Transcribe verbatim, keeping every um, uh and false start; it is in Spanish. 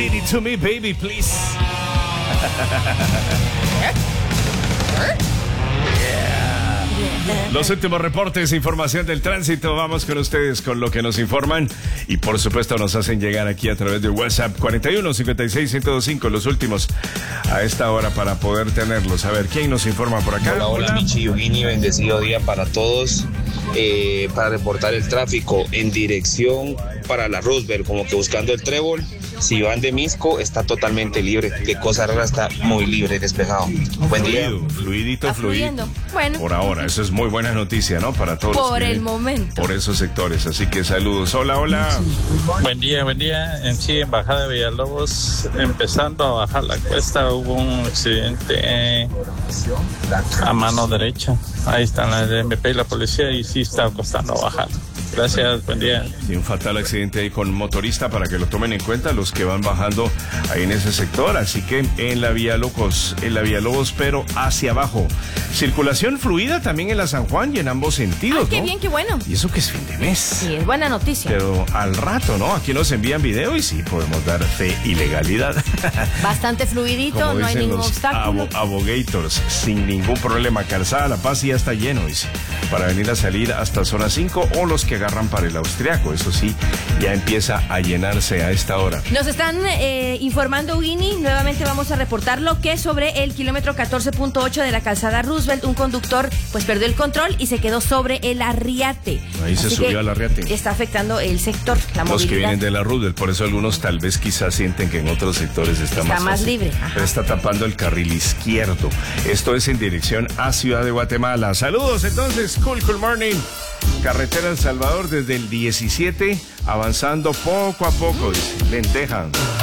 Read it to me, baby, please. Los últimos reportes, información del tránsito. Vamos con ustedes con lo que nos informan y por supuesto nos hacen llegar aquí a través de WhatsApp cuarenta y uno cincuenta y seis ciento veinticinco, los últimos a esta hora para poder tenerlos. A ver, ¿quién nos informa por acá? Hola, hola, Michi Yugini, bendecido día para todos. Eh, para reportar el tráfico en dirección para la Roosevelt, como que buscando el Trébol. Si van de Misco, está totalmente libre. De Cosa Rara está muy libre, despejado. Buen día. Fluido, fluidito, fluido. Bueno. Por ahora, eso es muy buena noticia, ¿no? Para todos. Por los que el momento. Por esos sectores, así que saludos. Hola, hola. Buen día, buen día. En sí, en Bajada de Villalobos, empezando a bajar la cuesta, hubo un accidente eh, a mano derecha. Ahí están la D M P y la policía y sí está costando bajar. Gracias, buen día. Sí, un fatal accidente ahí con motorista para que lo tomen en cuenta los que van bajando ahí en ese sector. Así que en la vía Locos, en la vía Lobos, pero hacia abajo. Circulación fluida también en la San Juan y en ambos sentidos, ah, qué ¿no? bien, qué bueno. Y eso que es fin de mes. Sí, es buena noticia. Pero al rato, ¿no? Aquí nos envían video y sí podemos dar fe y legalidad. Bastante fluidito, Como no hay dicen ningún los obstáculo. abo- abogators, sin ningún problema. Calzada La Paz ya está lleno, dice, para venir a salir hasta zona cinco o los que agarran para el austriaco. Eso sí, ya empieza a llenarse a esta hora. Nos están eh, informando, Winnie, nuevamente vamos a reportar lo que sobre el kilómetro catorce punto ocho de la calzada Roosevelt, un conductor pues perdió el control y se quedó sobre el arriate. Ahí se Así subió que al arriate. Está afectando el sector, la Los movilidad. que vienen de la Roosevelt, por eso algunos tal vez quizás sienten que en otros sectores está, Está más, más fácil. libre, ajá. Pero está tapando el carril izquierdo. Esto es en dirección a Ciudad de Guatemala. Saludos entonces, cool, cool morning. Carretera El Salvador desde el diecisiete, avanzando poco a poco, dice, lenteja.